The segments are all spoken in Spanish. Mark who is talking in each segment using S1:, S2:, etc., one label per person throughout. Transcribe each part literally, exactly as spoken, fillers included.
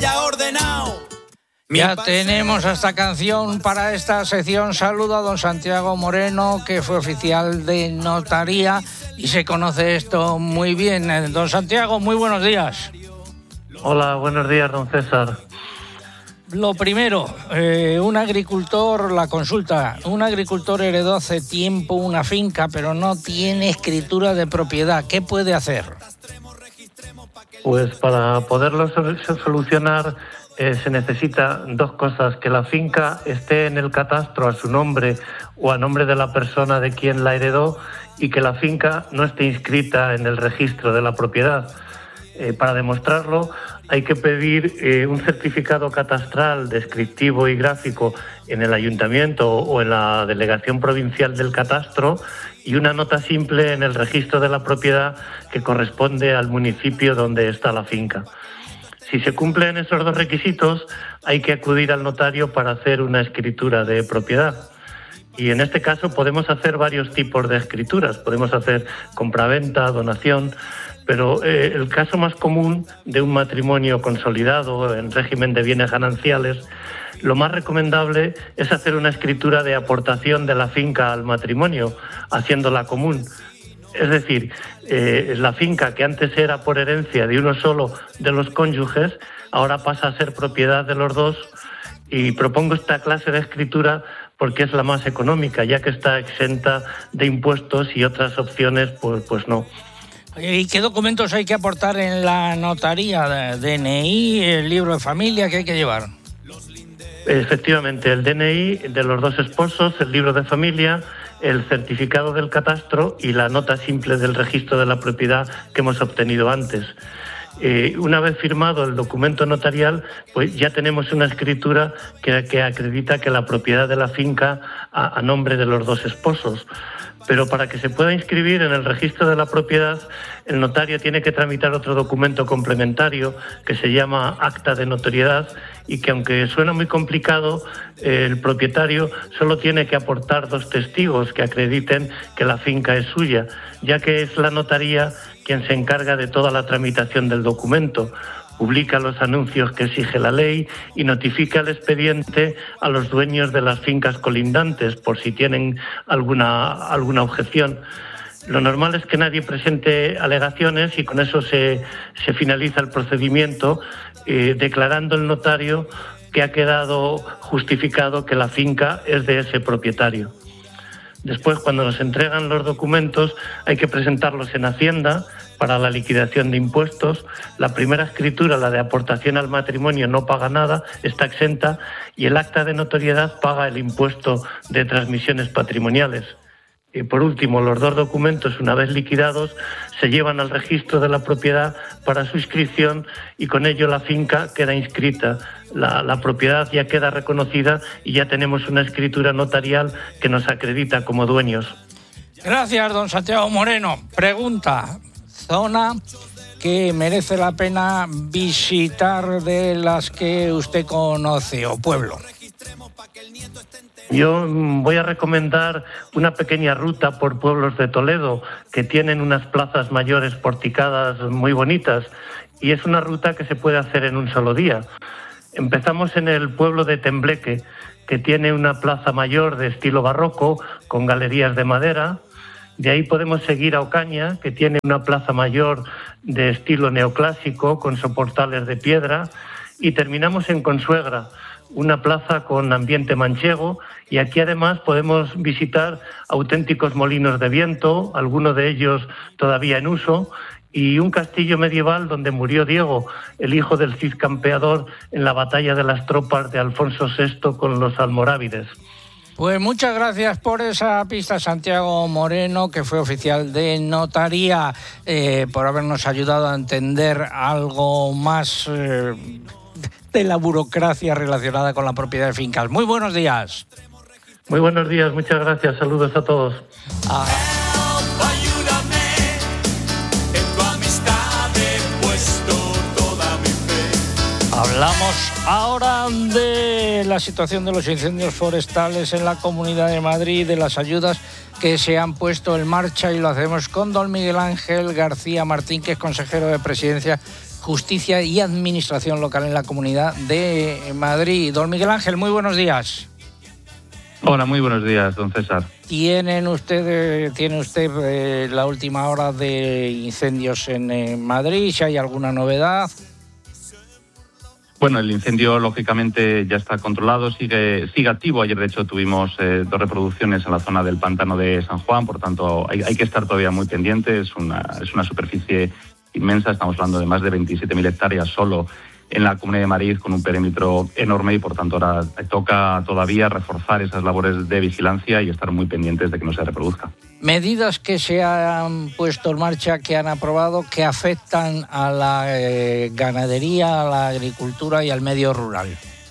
S1: ya ordenado.
S2: Ya tenemos esta canción para esta sección. Saludo a don Santiago Moreno, que fue oficial de notaría y se conoce esto muy bien. Don Santiago, muy buenos días.
S3: Hola, buenos días, don César.
S2: Lo primero, eh, un agricultor, la consulta, un agricultor heredó hace tiempo una finca, pero no tiene escritura de propiedad. ¿Qué puede hacer?
S3: Pues para poderlo solucionar eh, se necesita dos cosas: que la finca esté en el catastro a su nombre o a nombre de la persona de quien la heredó, y que la finca no esté inscrita en el registro de la propiedad. Eh, para demostrarlo hay que pedir eh, un certificado catastral descriptivo y gráfico en el ayuntamiento o en la delegación provincial del catastro, y una nota simple en el registro de la propiedad que corresponde al municipio donde está la finca. Si se cumplen esos dos requisitos, hay que acudir al notario para hacer una escritura de propiedad. Y en este caso podemos hacer varios tipos de escrituras. Podemos hacer compraventa, donación, pero eh, el caso más común de un matrimonio consolidado en régimen de bienes gananciales, lo más recomendable es hacer una escritura de aportación de la finca al matrimonio, haciéndola común. Es decir, eh, la finca, que antes era por herencia de uno solo de los cónyuges, ahora pasa a ser propiedad de los dos, y propongo esta clase de escritura porque es la más económica, ya que está exenta de impuestos y otras opciones pues, pues no.
S2: ¿Y qué documentos hay que aportar en la notaría? D N I, el libro de familia, ¿qué hay que llevar?
S3: Efectivamente, el D N I de los dos esposos, el libro de familia, el certificado del catastro y la nota simple del registro de la propiedad que hemos obtenido antes. Eh, una vez firmado el documento notarial, pues ya tenemos una escritura que, que acredita que la propiedad de la finca a, a nombre de los dos esposos. Pero para que se pueda inscribir en el registro de la propiedad, el notario tiene que tramitar otro documento complementario que se llama acta de notoriedad, y que, aunque suena muy complicado, eh, el propietario solo tiene que aportar dos testigos que acrediten que la finca es suya, ya que es la notaría quien se encarga de toda la tramitación del documento. Publica los anuncios que exige la ley y notifica el expediente a los dueños de las fincas colindantes por si tienen alguna, alguna objeción. Lo normal es que nadie presente alegaciones, y con eso se, se finaliza el procedimiento, eh, declarando el notario que ha quedado justificado que la finca es de ese propietario. Después, cuando nos entregan los documentos, hay que presentarlos en Hacienda para la liquidación de impuestos. La primera escritura, la de aportación al matrimonio, no paga nada, está exenta, y el acta de notoriedad paga el impuesto de transmisiones patrimoniales. Y por último, los dos documentos, una vez liquidados, se llevan al registro de la propiedad para su inscripción, y con ello la finca queda inscrita. La, la propiedad ya queda reconocida y ya tenemos una escritura notarial que nos acredita como dueños.
S2: Gracias, don Santiago Moreno. Pregunta: zona que merece la pena visitar de las que usted conoce, o pueblo.
S3: Yo voy a recomendar una pequeña ruta por pueblos de Toledo que tienen unas plazas mayores porticadas muy bonitas, y es una ruta que se puede hacer en un solo día. Empezamos en el pueblo de Tembleque, que tiene una plaza mayor de estilo barroco con galerías de madera. De ahí podemos seguir a Ocaña, que tiene una plaza mayor de estilo neoclásico con soportales de piedra, y terminamos en Consuegra, una plaza con ambiente manchego, y aquí además podemos visitar auténticos molinos de viento, algunos de ellos todavía en uso, y un castillo medieval donde murió Diego, el hijo del Cid Campeador, en la batalla de las tropas de Alfonso sexto con los almorávides.
S2: Pues muchas gracias por esa pista, Santiago Moreno, que fue oficial de notaría, eh, por habernos ayudado a entender algo más eh, de la burocracia relacionada con la propiedad de fincas. Muy buenos días.
S3: Muy buenos días, muchas gracias, saludos a todos.
S2: Ah. Hablamos ahora de la situación de los incendios forestales en la Comunidad de Madrid, de las ayudas que se han puesto en marcha, y lo hacemos con don Miguel Ángel García Martín, que es consejero de Presidencia, Justicia y Administración Local en la Comunidad de Madrid. Don Miguel Ángel, muy buenos días.
S1: Hola, muy buenos días, don César.
S2: ¿Tienen ustedes, ¿Tiene usted eh, la última hora de incendios en eh, Madrid? ¿Si hay alguna novedad?
S1: Bueno, el incendio lógicamente ya está controlado, sigue sigue activo. Ayer de hecho tuvimos eh, dos reproducciones en la zona del pantano de San Juan, por tanto hay, hay que estar todavía muy pendiente. Es una, es una superficie inmensa, estamos hablando de más de veintisiete mil hectáreas solo en la Comunidad de Madrid, con un perímetro enorme, y por tanto ahora toca todavía reforzar esas labores de vigilancia y estar muy pendientes de que no se reproduzca.
S2: Medidas que se han puesto en marcha, que han aprobado, que afectan a la eh, ganadería, a la agricultura y al medio rural.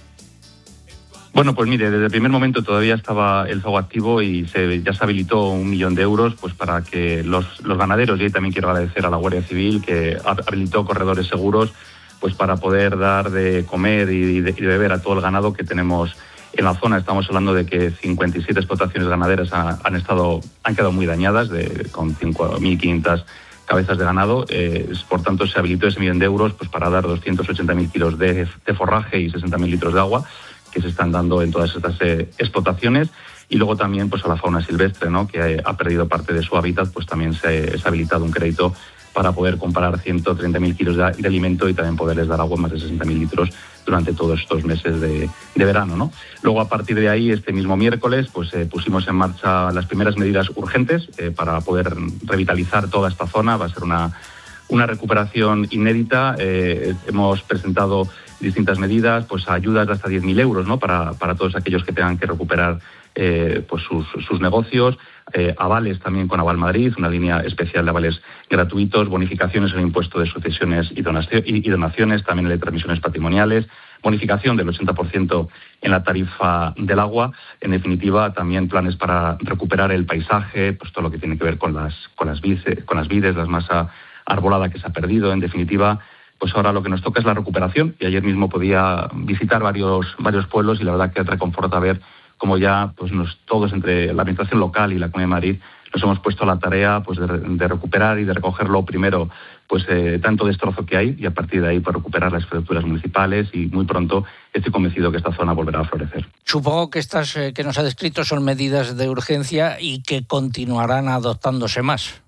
S1: Bueno, pues mire, desde el primer momento todavía estaba el fuego activo y se, ya se habilitó un millón de euros pues para que los, los ganaderos, y ahí también quiero agradecer a la Guardia Civil que habilitó corredores seguros, pues para poder dar de comer y de, y de beber a todo el ganado que tenemos en la zona. Estamos hablando de que cincuenta y siete explotaciones ganaderas ha, han estado han quedado muy dañadas, de, con cinco mil quinientas cabezas de ganado. Eh, por tanto, se habilitó ese millón de euros pues para dar doscientos ochenta mil kilos de, de forraje y sesenta mil litros de agua que se están dando en todas estas eh, explotaciones. Y luego también pues a la fauna silvestre, ¿no?, que ha perdido parte de su hábitat, pues también se, se ha habilitado un crédito para poder comprar ciento treinta mil kilos de, de alimento y también poderles dar agua, más de sesenta mil litros durante todos estos meses de, de verano, ¿no? Luego, a partir de ahí, este mismo miércoles, pues eh, pusimos en marcha las primeras medidas urgentes eh, para poder revitalizar toda esta zona. Va a ser una, una recuperación inédita. Eh, hemos presentado distintas medidas, pues ayudas de hasta diez mil euros, ¿no?, para, para todos aquellos que tengan que recuperar eh, pues sus, sus negocios. Eh, avales también con Aval Madrid, una línea especial de avales gratuitos, bonificaciones en el impuesto de sucesiones y donaciones, también en transmisiones patrimoniales, bonificación del ochenta por ciento en la tarifa del agua. En definitiva, también planes para recuperar el paisaje, pues todo lo que tiene que ver con las, con las, vides, con las vides, la masa arbolada que se ha perdido. En definitiva, pues ahora lo que nos toca es la recuperación, y ayer mismo podía visitar varios, varios pueblos y la verdad que reconforta ver como ya pues nos, todos entre la administración local y la Comunidad de Madrid nos hemos puesto a la tarea pues de, de recuperar y de recogerlo primero pues eh, tanto destrozo que hay, y a partir de ahí pues recuperar las infraestructuras municipales, y muy pronto estoy convencido que esta zona volverá a florecer.
S2: Supongo que estas eh, que nos ha descrito son medidas de urgencia y que continuarán adoptándose más.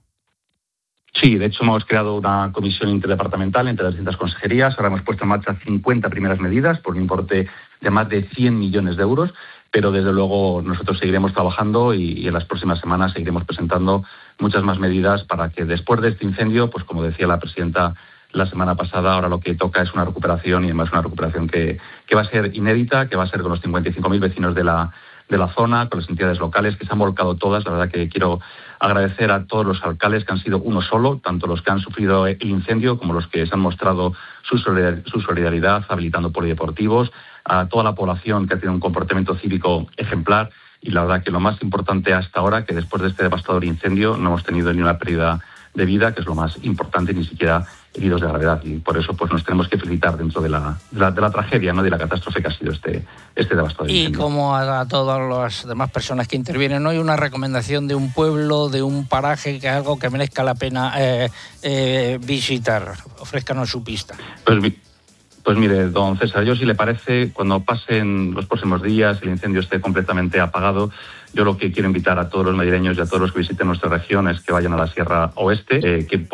S1: Sí, de hecho hemos creado una comisión interdepartamental entre las distintas consejerías. Ahora hemos puesto en marcha cincuenta primeras medidas por un importe de más de cien millones de euros. Pero desde luego nosotros seguiremos trabajando y, y en las próximas semanas seguiremos presentando muchas más medidas para que después de este incendio, pues como decía la presidenta la semana pasada, ahora lo que toca es una recuperación, y además una recuperación que, que va a ser inédita, que va a ser con los cincuenta y cinco mil vecinos de la, de la zona, con las entidades locales que se han volcado todas. La verdad que quiero agradecer a todos los alcaldes, que han sido uno solo, tanto los que han sufrido el incendio como los que se han mostrado su solidaridad habilitando polideportivos, a toda la población que ha tenido un comportamiento cívico ejemplar. Y la verdad que lo más importante hasta ahora, que después de este devastador incendio no hemos tenido ni una pérdida de vida, que es lo más importante, ni siquiera heridos de gravedad. Y por eso pues nos tenemos que felicitar dentro de la, de la, de la tragedia, ¿no?, de la catástrofe que ha sido este, este devastador incendio.
S2: Y como a, a todas las demás personas que intervienen, ¿no hay una recomendación de un pueblo, de un paraje, que es algo que merezca la pena eh, eh, visitar? Ofrézcanos su pista.
S1: Pues, Pues mire, don César, yo si le parece, cuando pasen los próximos días, el incendio esté completamente apagado, yo lo que quiero invitar a todos los madrileños y a todos los que visiten nuestra región es que vayan a la Sierra Oeste, eh, que